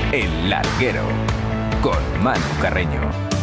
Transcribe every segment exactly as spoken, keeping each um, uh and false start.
El Larguero, con Manu Carreño.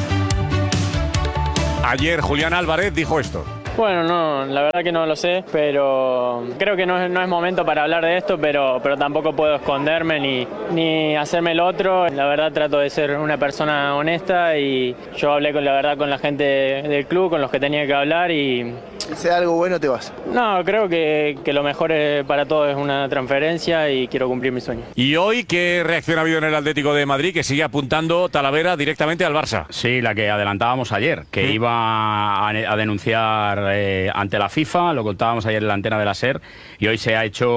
Ayer Julián Álvarez dijo esto. Bueno, no, la verdad que no lo sé, pero creo que no es, no es momento para hablar de esto, pero, pero tampoco puedo esconderme ni, ni hacerme el otro. La verdad trato de ser una persona honesta y yo hablé con la verdad con la gente del club, con los que tenía que hablar y... Si sea algo bueno te vas. No, creo que, que lo mejor para todos es una transferencia y quiero cumplir mi sueño. ¿Y hoy qué reacción ha habido en el Atlético de Madrid, que sigue apuntando Talavera directamente al Barça? Sí, la que adelantábamos ayer, que ¿Sí? iba a, a denunciar eh, ante la FIFA, lo contábamos ayer en la antena de la SER, y hoy se ha hecho,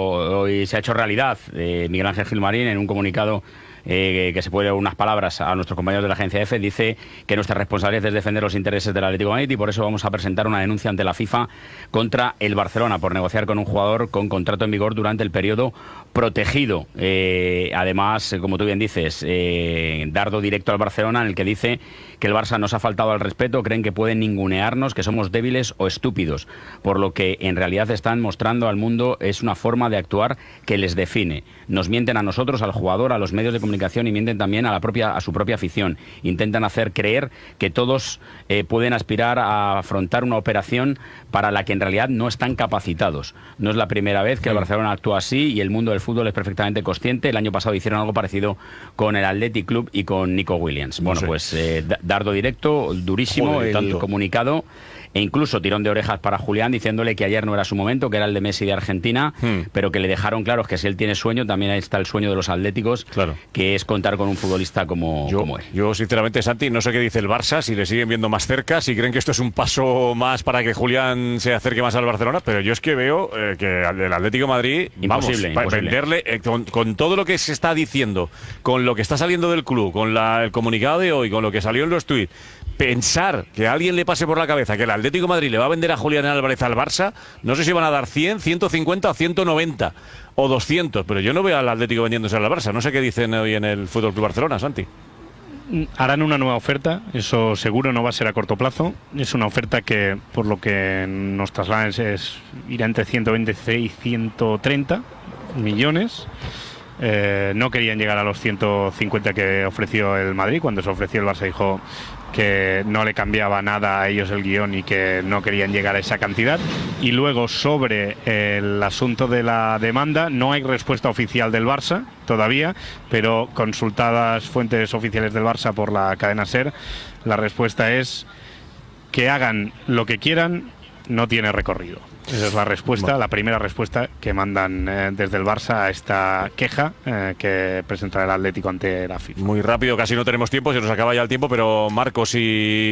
hoy se ha hecho realidad. Eh, Miguel Ángel Gilmarín, en un comunicado Eh, que se puede unas palabras a nuestros compañeros de la agencia EFE, dice que nuestra responsabilidad es defender los intereses del Atlético de Madrid y por eso vamos a presentar una denuncia ante la FIFA contra el Barcelona por negociar con un jugador con contrato en vigor durante el periodo protegido. Eh, además, como tú bien dices, eh, dardo directo al Barcelona, en el que dice que el Barça nos ha faltado al respeto, creen que pueden ningunearnos, que somos débiles o estúpidos, por lo que en realidad están mostrando al mundo es una forma de actuar que les define. Nos mienten a nosotros, al jugador, a los medios de comunicación y mienten también a la propia a su propia afición. Intentan hacer creer que todos eh, pueden aspirar a afrontar una operación para la que en realidad no están capacitados. No es la primera vez que el Barcelona actúa así y el mundo del fútbol es perfectamente consciente. El año pasado hicieron algo parecido con el Athletic Club y con Nico Williams. Bueno, no sé. pues eh, dardo directo, durísimo. Joder, el tanto. comunicado. E incluso tirón de orejas para Julián, diciéndole que ayer no era su momento, que era el de Messi de Argentina, hmm. pero que le dejaron claro que si él tiene sueño, también ahí está el sueño de los atléticos, claro. que es contar con un futbolista como, yo, como él. Yo, sinceramente, Santi, no sé qué dice el Barça, si le siguen viendo más cerca, si creen que esto es un paso más para que Julián se acerque más al Barcelona, pero yo es que veo eh, que al del Atlético de Madrid, imposible, vamos, imposible. venderle, eh, con, con todo lo que se está diciendo, con lo que está saliendo del club, con la, el comunicado de hoy, con lo que salió en los tuits, pensar que a alguien le pase por la cabeza que el Atlético de Madrid le va a vender a Julián Álvarez al Barça, no sé si van a dar cien, ciento cincuenta o ciento noventa o doscientos, pero yo no veo al Atlético vendiéndose al Barça. No sé qué dicen hoy en el Fútbol Club Barcelona, Santi. Harán una nueva oferta, eso seguro no va a ser a corto plazo. Es una oferta que, por lo que nos trasladan, es irá entre ciento veintiséis y ciento treinta millones. Eh, no querían llegar a los ciento cincuenta que ofreció el Madrid. Cuando se ofreció el Barça dijo que no le cambiaba nada a ellos el guión y que no querían llegar a esa cantidad. Y luego, sobre el asunto de la demanda, no hay respuesta oficial del Barça todavía, pero consultadas fuentes oficiales del Barça por la cadena SER, la respuesta es que hagan lo que quieran, no tiene recorrido. Esa es la respuesta, bueno. la primera respuesta que mandan eh, desde el Barça a esta queja eh, que presentará el Atlético ante la FIFA. Muy rápido, casi no tenemos tiempo, se nos acaba ya el tiempo, pero Marcos y,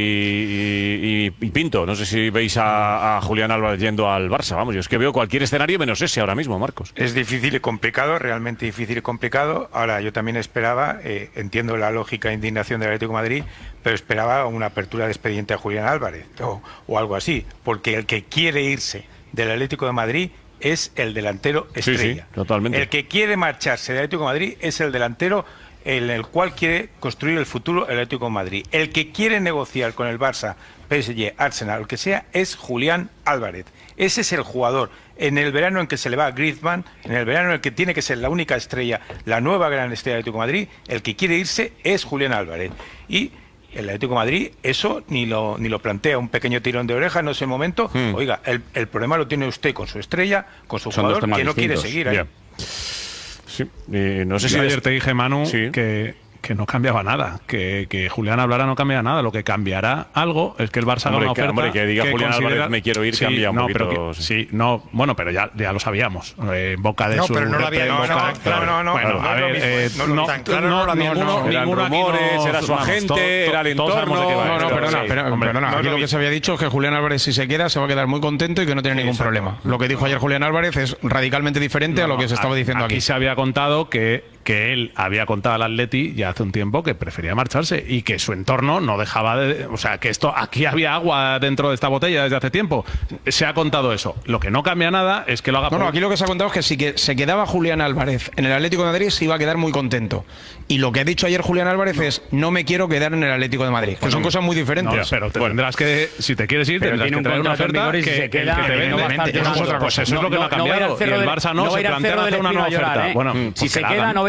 y, y Pinto, no sé si veis a, a Julián Álvarez yendo al Barça. Vamos, yo es que veo cualquier escenario menos ese ahora mismo, Marcos. Es difícil y complicado, realmente difícil y complicado. Ahora, yo también esperaba, eh, entiendo la lógica e indignación del Atlético de Madrid, pero esperaba una apertura de expediente a Julián Álvarez o, o algo así, porque el que quiere irse del Atlético de Madrid es el delantero estrella. Sí, sí, totalmente. El que quiere marcharse del Atlético de Madrid es el delantero en el cual quiere construir el futuro el Atlético de Madrid. El que quiere negociar con el Barça, P S G, Arsenal, lo que sea, es Julián Álvarez. Ese es el jugador. En el verano en que se le va a Griezmann, en el verano en el que tiene que ser la única estrella, la nueva gran estrella del Atlético de Madrid, el que quiere irse es Julián Álvarez. Y el Atlético de Madrid eso ni lo ni lo plantea, un pequeño tirón de oreja, no es el momento. Hmm. Oiga, el, el problema lo tiene usted con su estrella, con su Son jugador, que no distintos. quiere seguir ahí. Yeah. Sí, eh, no sé si Yo ayer es... te dije, Manu, sí. que, que no cambiaba nada, que, que Julián hablara no cambia nada. Lo que cambiará algo es que el Barça haga una oferta. Que, hombre, que diga que Julián considera... Álvarez me quiero ir, sí, cambia un no, poquito. Pero que, sí, no, bueno, pero ya, ya lo sabíamos. Eh, en boca de no, su... pero no lo había... No, no, claro, no, no. Bueno, no, a ver, eh, no, no, tan claro no lo había... Ninguno, Eran ninguno rumores, no, era su vamos, agente, todo, era el todos entorno... sabemos de qué va No, esto, no, perdona, sí. pero, Hombre, perdona. no, Aquí no, lo que se había dicho es que Julián Álvarez, si se queda, se va a quedar muy contento y que no tiene ningún Exacto. problema. Lo que dijo ayer Julián Álvarez es radicalmente diferente No, a lo que no, se estaba diciendo aquí. aquí. se había contado que, que él había contado al Atleti ya hace un tiempo que prefería marcharse y que su entorno no dejaba de... O sea, que esto aquí había agua dentro de esta botella desde hace tiempo. Se ha contado eso. Lo que no cambia nada es que lo haga... No, por... no, aquí lo que se ha contado es que si que se quedaba Julián Álvarez en el Atlético de Madrid se iba a quedar muy contento. Y lo que ha dicho ayer Julián Álvarez no. es no me quiero quedar en el Atlético de Madrid. Que bueno, son cosas muy diferentes. No, pero te bueno. tendrás que... Si te quieres ir, pero tendrás que traer una oferta que, se queda, que te vende. Eso es otra cosa. Pues eso es lo que no ha cambiado. Y el Barça no se plantea hacer una nueva oferta. Bueno, si se queda, no voy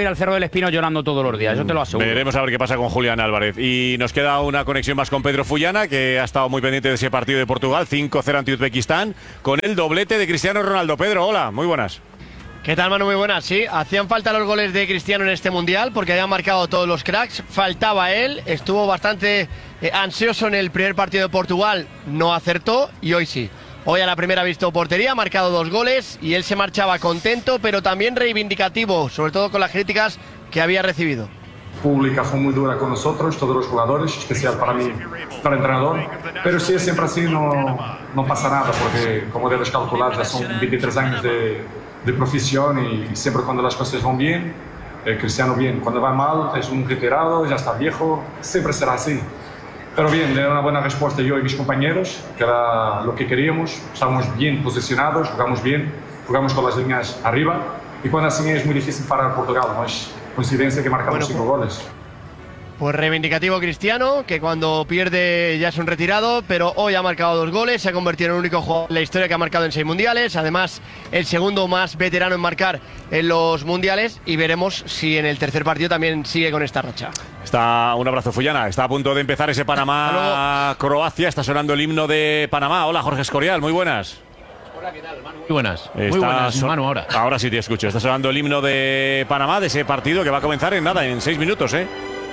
ir al Cerro del Espino llorando todos los días, eso te lo aseguro. Veremos a ver qué pasa con Julián Álvarez. Y nos queda una conexión más con Pedro Fullana, que ha estado muy pendiente de ese partido de Portugal, cinco cero ante Uzbekistán, con el doblete de Cristiano Ronaldo. Pedro, hola, muy buenas. ¿Qué tal, Manu? Muy buenas. Sí, hacían falta los goles de Cristiano en este Mundial porque habían marcado todos los cracks. Faltaba él, estuvo bastante eh, ansioso en el primer partido de Portugal, no acertó y hoy sí. Hoy a la primera ha visto portería, ha marcado dos goles y él se marchaba contento, pero también reivindicativo, sobre todo con las críticas que había recibido. Pública fue muy dura con nosotros, todos los jugadores, especial para mí, para el entrenador. Pero si es siempre así, no, no pasa nada, porque como debes calcular, ya son veintitrés años de, de profesión y siempre cuando las cosas van bien, eh, Cristiano bien. Cuando va mal, es un retirado, ya está viejo, siempre será así. Pero bien, era una buena respuesta yo y mis compañeros, que era lo que queríamos. Estábamos bien posicionados, jugamos bien, jugamos con las líneas arriba. Y cuando así es muy difícil parar Portugal, no es coincidencia que marcamos bueno, cinco goles. Pues reivindicativo Cristiano, que cuando pierde ya es un retirado, pero hoy ha marcado dos goles, se ha convertido en el único jugador en la historia que ha marcado en seis mundiales, además el segundo más veterano en marcar en los mundiales, y veremos si en el tercer partido también sigue con esta racha. Está, un abrazo, Fullana. Está a punto de empezar ese Panamá-Croacia, está sonando el himno de Panamá. Hola, Jorge Escorial, muy buenas. Hola, ¿qué tal, Manu? Muy buenas. Está muy buenas, son... Manu, ahora. Ahora sí te escucho. Está sonando el himno de Panamá, de ese partido que va a comenzar en nada, en seis minutos, ¿eh?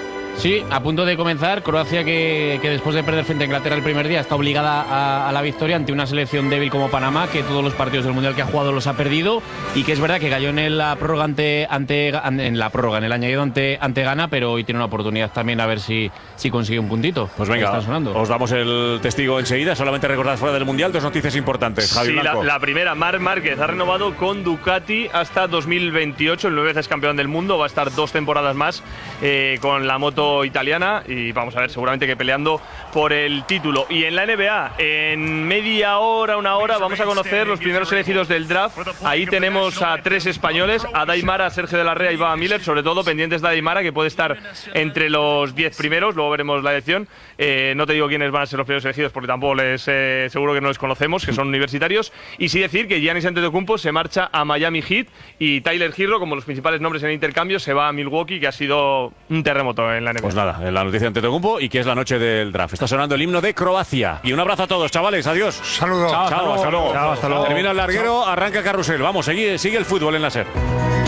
Sí, a punto de comenzar. Croacia que, que después de perder frente a Inglaterra el primer día está obligada a, a la victoria ante una selección débil como Panamá, que todos los partidos del Mundial que ha jugado los ha perdido, y que es verdad que cayó en la prórroga ante, ante en la prórroga, en el añadido ante, ante Ghana, pero hoy tiene una oportunidad también a ver si, si consigue un puntito. Pues venga, os damos el testigo enseguida. Solamente recordad fuera del Mundial dos noticias importantes. Javi sí, Blanco. La, la primera, Marc Márquez ha renovado con Ducati hasta dos mil veintiocho, el nueve veces campeón del mundo, va a estar dos temporadas más eh, con la moto italiana. Y vamos a ver, seguramente que peleando por el título. Y en la N B A, en media hora, una hora, vamos a conocer los primeros elegidos del draft. Ahí tenemos a tres españoles, a Daimara, a Sergio de la Rea y Baba Miller, sobre todo pendientes de Daimara, que puede estar entre los diez primeros, luego veremos la elección. Eh, no te digo quiénes van a ser los primeros elegidos porque tampoco les eh, seguro que no les conocemos, que son universitarios. Y sí decir que Giannis Antetokounmpo se marcha a Miami Heat y Tyler Herro, como los principales nombres en el intercambio, se va a Milwaukee, que ha sido un terremoto en la N B A. Pues nada, en la noticia de Antetokounmpo y que es la noche del draft. Está sonando el himno de Croacia. Y un abrazo a todos, chavales. Adiós. Saludos. Chao, Chao, hasta luego. Chao, hasta luego. Termina el larguero, arranca el carrusel. Vamos, sigue, sigue el fútbol en la SER.